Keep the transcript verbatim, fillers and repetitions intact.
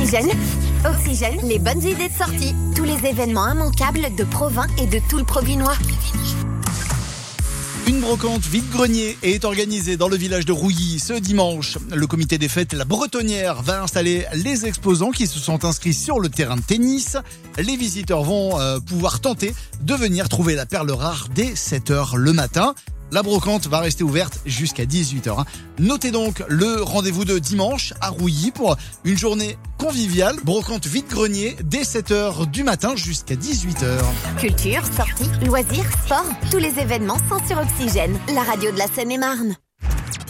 Oxygène. Oxygène, les bonnes idées de sortie. Tous les événements immanquables de Provins et de tout le Provinois. Une brocante vide-grenier est organisée dans le village de Rouilly ce dimanche. Le comité des fêtes La Bretonnière va installer les exposants qui se sont inscrits sur le terrain de tennis. Les visiteurs vont euh, pouvoir tenter de venir trouver la perle rare dès sept heures le matin. La brocante va rester ouverte jusqu'à dix-huit heures. Notez donc le rendez-vous de dimanche à Rouilly pour une journée conviviale. Brocante vide-grenier dès sept heures du matin jusqu'à dix-huit heures. Culture, sorties, loisirs, sport, tous les événements sont sur Oxygène, la radio de la Seine-et-Marne.